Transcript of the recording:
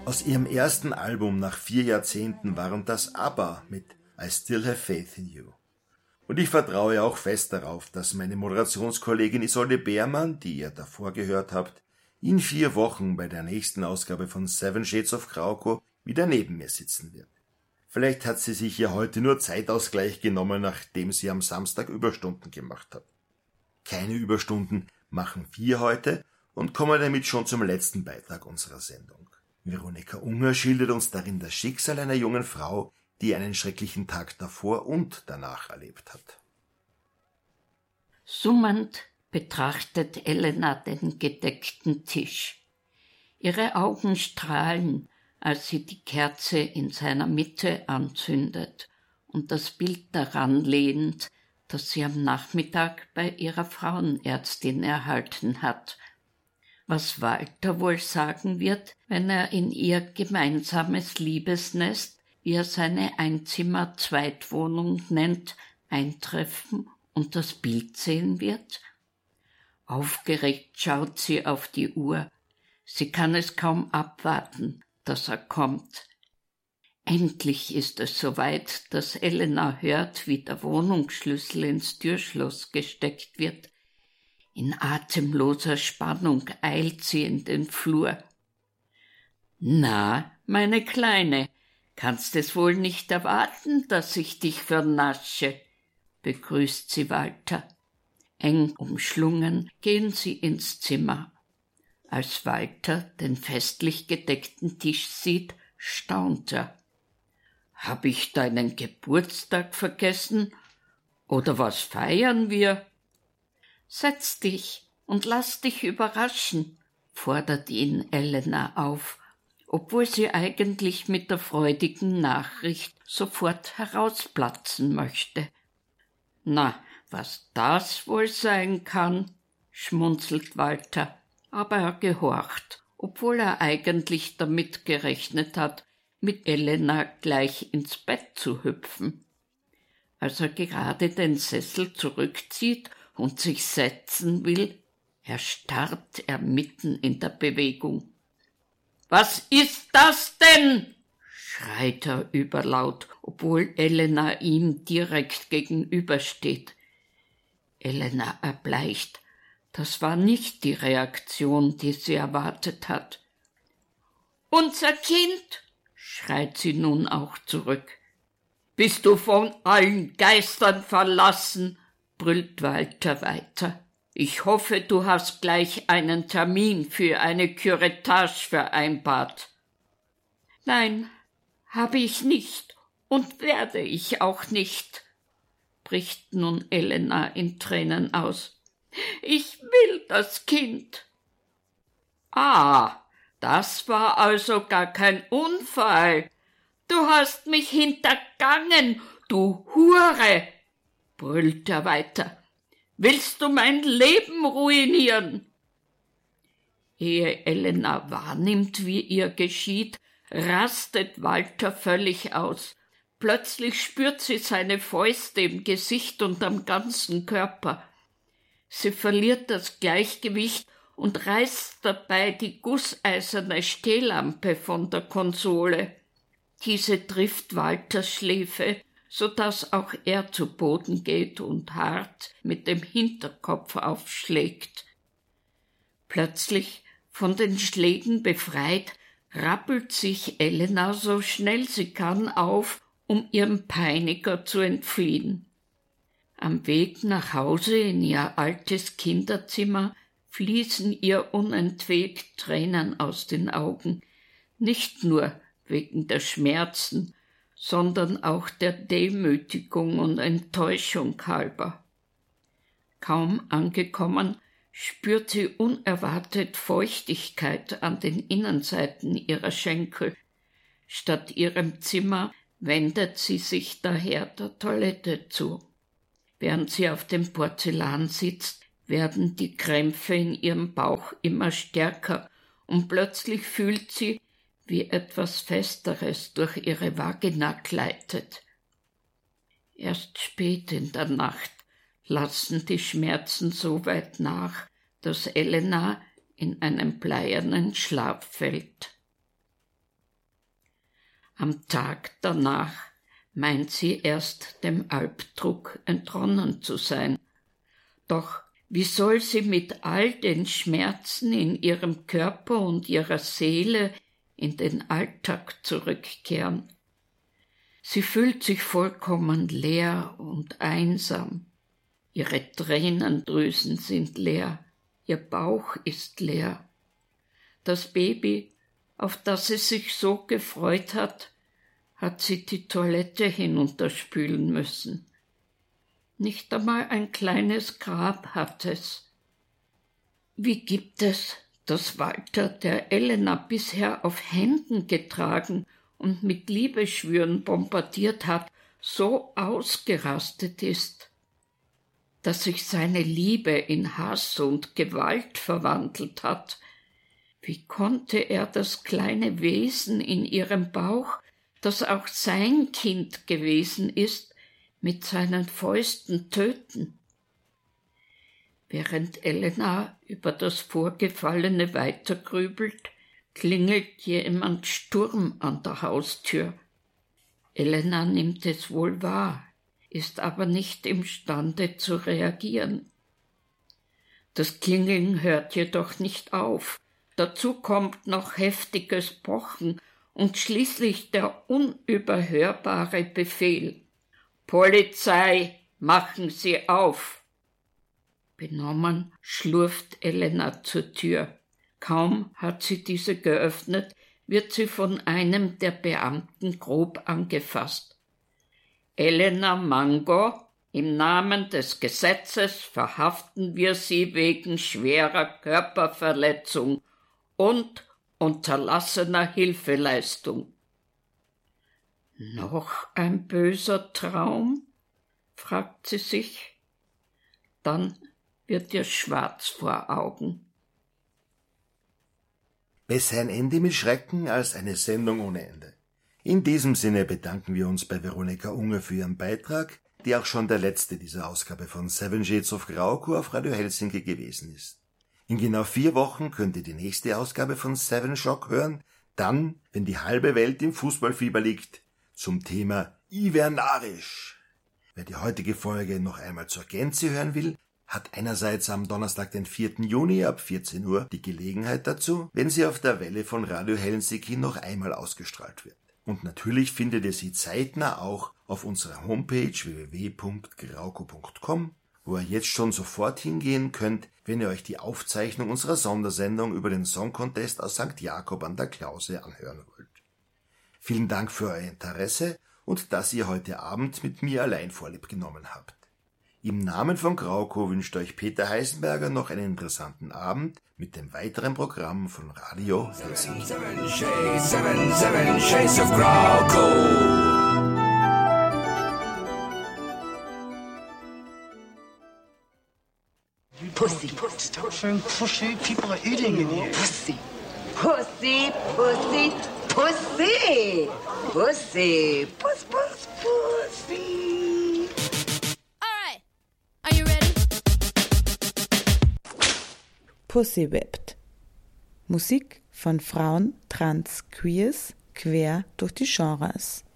Aus ihrem ersten Album nach 4 Jahrzehnten waren das ABBA mit I Still Have Faith in You. Und ich vertraue auch fest darauf, dass meine Moderationskollegin Isolde Beermann, die ihr davor gehört habt, in 4 Wochen bei der nächsten Ausgabe von Seven Shades of Krauko wieder neben mir sitzen wird. Vielleicht hat sie sich ja heute nur Zeitausgleich genommen, nachdem sie am Samstag Überstunden gemacht hat. Keine Überstunden machen wir heute und kommen damit schon zum letzten Beitrag unserer Sendung. Veronika Unger schildert uns darin das Schicksal einer jungen Frau, die einen schrecklichen Tag davor und danach erlebt hat. Summend betrachtet Elena den gedeckten Tisch. Ihre Augen strahlen, als sie die Kerze in seiner Mitte anzündet und das Bild daran lehnt, das sie am Nachmittag bei ihrer Frauenärztin erhalten hat. Was Walter wohl sagen wird, wenn er in ihr gemeinsames Liebesnest, wie er seine Einzimmer-Zweitwohnung nennt, eintreffen und das Bild sehen wird? Aufgeregt schaut sie auf die Uhr. Sie kann es kaum abwarten, dass er kommt. Endlich ist es soweit, dass Elena hört, wie der Wohnungsschlüssel ins Türschloss gesteckt wird. In atemloser Spannung eilt sie in den Flur. »Na, meine Kleine, kannst es wohl nicht erwarten, dass ich dich vernasche?« begrüßt sie Walter. Eng umschlungen gehen sie ins Zimmer. Als Walter den festlich gedeckten Tisch sieht, staunt er. »Hab ich deinen Geburtstag vergessen? Oder was feiern wir?« »Setz dich und lass dich überraschen«, fordert ihn Elena auf, obwohl sie eigentlich mit der freudigen Nachricht sofort herausplatzen möchte. »Na, was das wohl sein kann«, schmunzelt Walter, aber er gehorcht, obwohl er eigentlich damit gerechnet hat, mit Elena gleich ins Bett zu hüpfen. Als er gerade den Sessel zurückzieht und sich setzen will, erstarrt er mitten in der Bewegung. »Was ist das denn?« schreit er überlaut, obwohl Elena ihm direkt gegenübersteht. Elena erbleicht. Das war nicht die Reaktion, die sie erwartet hat. »Unser Kind«, schreit sie nun auch zurück. »Bist du von allen Geistern verlassen?« brüllt Walter weiter. »Ich hoffe, du hast gleich einen Termin für eine Curettage vereinbart.« »Nein, habe ich nicht und werde ich auch nicht«, bricht nun Elena in Tränen aus. »Ich will das Kind.« »Ah, das war also gar kein Unfall. Du hast mich hintergangen, du Hure«, brüllt er weiter. »Willst du mein Leben ruinieren?« Ehe Elena wahrnimmt, wie ihr geschieht, rastet Walter völlig aus. Plötzlich spürt sie seine Fäuste im Gesicht und am ganzen Körper. Sie verliert das Gleichgewicht und reißt dabei die gusseiserne Stehlampe von der Konsole. Diese trifft Walters Schläfe, so dass auch er zu Boden geht und hart mit dem Hinterkopf aufschlägt. Plötzlich, von den Schlägen befreit, rappelt sich Elena so schnell sie kann auf, um ihrem Peiniger zu entfliehen. Am Weg nach Hause in ihr altes Kinderzimmer fließen ihr unentwegt Tränen aus den Augen, nicht nur wegen der Schmerzen, sondern auch der Demütigung und Enttäuschung halber. Kaum angekommen, spürt sie unerwartet Feuchtigkeit an den Innenseiten ihrer Schenkel. Statt ihrem Zimmer wendet sie sich daher der Toilette zu. Während sie auf dem Porzellan sitzt, werden die Krämpfe in ihrem Bauch immer stärker und plötzlich fühlt sie, wie etwas Festeres durch ihre Vagina gleitet. Erst spät in der Nacht lassen die Schmerzen so weit nach, dass Elena in einen bleiernen Schlaf fällt. Am Tag danach meint sie erst dem Albdruck entronnen zu sein. Doch wie soll sie mit all den Schmerzen in ihrem Körper und ihrer Seele in den Alltag zurückkehren? Sie fühlt sich vollkommen leer und einsam. Ihre Tränendrüsen sind leer, ihr Bauch ist leer. Das Baby, auf das sie sich so gefreut hat sie die Toilette hinunterspülen müssen. Nicht einmal ein kleines Grab hat es. Wie gibt es, dass Walter, der Elena bisher auf Händen getragen und mit Liebeschwüren bombardiert hat, so ausgerastet ist, dass sich seine Liebe in Hass und Gewalt verwandelt hat? Wie konnte er das kleine Wesen in ihrem Bauch, das auch sein Kind gewesen ist, mit seinen Fäusten töten? Während Elena über das Vorgefallene weitergrübelt, klingelt jemand Sturm an der Haustür. Elena nimmt es wohl wahr, ist aber nicht imstande zu reagieren. Das Klingeln hört jedoch nicht auf. Dazu kommt noch heftiges Pochen und schließlich der unüberhörbare Befehl: »Polizei, machen Sie auf!« Benommen schlurft Elena zur Tür. Kaum hat sie diese geöffnet, wird sie von einem der Beamten grob angefasst. »Elena Mango, im Namen des Gesetzes verhaften wir Sie wegen schwerer Körperverletzung und unterlassener Hilfeleistung.« »Noch ein böser Traum?« fragt sie sich. Dann wird ihr schwarz vor Augen. Besser ein Ende mit Schrecken als eine Sendung ohne Ende. In diesem Sinne bedanken wir uns bei Veronika Unger für ihren Beitrag, die auch schon der letzte dieser Ausgabe von Seven Shades of Grauko auf Radio Helsinki gewesen ist. In genau 4 Wochen könnt ihr die nächste Ausgabe von Seven Shock hören, dann, wenn die halbe Welt im Fußballfieber liegt, zum Thema Ivernarisch. Wer die heutige Folge noch einmal zur Gänze hören will, hat einerseits am Donnerstag, den 4. Juni ab 14 Uhr die Gelegenheit dazu, wenn sie auf der Welle von Radio Helsinki noch einmal ausgestrahlt wird. Und natürlich findet ihr sie zeitnah auch auf unserer Homepage www.grauko.com, wo ihr jetzt schon sofort hingehen könnt, wenn ihr euch die Aufzeichnung unserer Sondersendung über den Song Contest aus St. Jakob an der Klause anhören wollt. Vielen Dank für euer Interesse und dass ihr heute Abend mit mir allein Vorlieb genommen habt. Im Namen von Grauko wünscht euch Peter Heisenberger noch einen interessanten Abend mit dem weiteren Programm von Radio Helsinki. Seven Shades of Grauko. Pussy. Stop saying pussy. People are eating in here. Pussy. Pussy, pussy, pussy. Pussy. Puss, puss, pussy. All right. Are you ready? Pussy Whipped. Musik von Frauen, Trans, Queers, quer durch die Genres.